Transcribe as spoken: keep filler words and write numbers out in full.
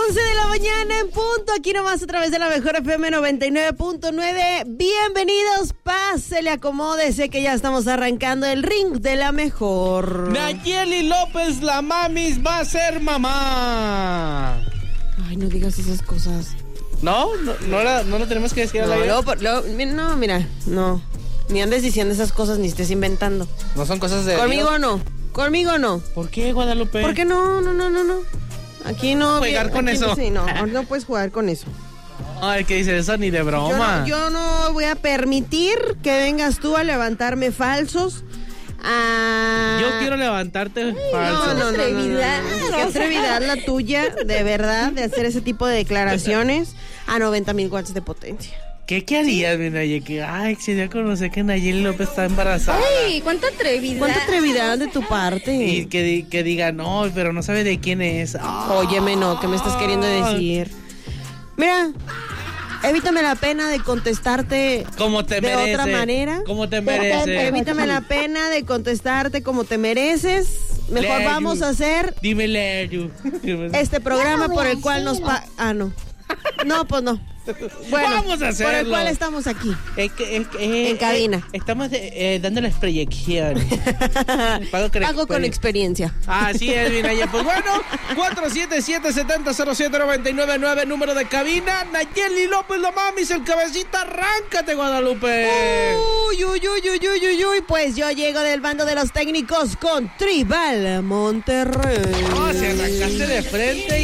once de la mañana en punto, aquí nomás a través de la mejor F M noventa y nueve punto nueve. Bienvenidos, pásele, acomódese que ya estamos arrancando el ring de la mejor. Nayeli López, la mamis, va a ser mamá. Ay, no digas esas cosas. No, no, no, la, no lo tenemos que decir a la No, luego, luego, no, mira, no. Ni andes diciendo esas cosas ni estés inventando. No son cosas de Conmigo Dios. no, conmigo no. ¿Por qué, Guadalupe? ¿Por qué no? No, no, no, no. Aquí no. Jugar con aquí eso. No, sí, no, no puedes jugar con eso. Ay, ¿qué dice eso? Ni de Yo broma. no, yo no voy a permitir que vengas tú a levantarme falsos. A... Yo quiero levantarte falso. No, no, no, Atrevidad. no, no, no. Qué atrevidad la tuya, de verdad, de hacer ese tipo de declaraciones a noventa mil watts de potencia. ¿Qué, qué harías, mi Nayeli? Que, ay, si ya conocí que Nayeli López está embarazada. Ay, cuánta atrevidad. ¿Cuánta atrevidad de tu parte? Y que, di- que diga, no, pero no sabe de quién es. Ah. Óyeme, no, ¿qué me estás queriendo decir? Mira, evítame la pena de contestarte Como te de merece. otra manera. Como te merece. Evítame la pena de contestarte como te mereces. Mejor Leyu. vamos a hacer Dime, Leyu. este programa Ya lo voy por a el cual nos hacer. pa... Ah, no. No, pues no. Bueno, Vamos a hacerlo. por el cual estamos aquí. Es que, es que, eh, En cabina. eh, estamos eh, dando las proyecciones. Pago, con Hago con experiencia. Así es, Minaya. Pues bueno, cuatro siete siete, siete cero cero siete nueve nueve nueve, número de cabina. Nayeli López, la mamis, el cabecita, arráncate, Guadalupe. Uy, uy, uy, uy, uy, uy, uy. Pues yo llego del bando de los técnicos con Tribal Monterrey. No, si arrancaste de frente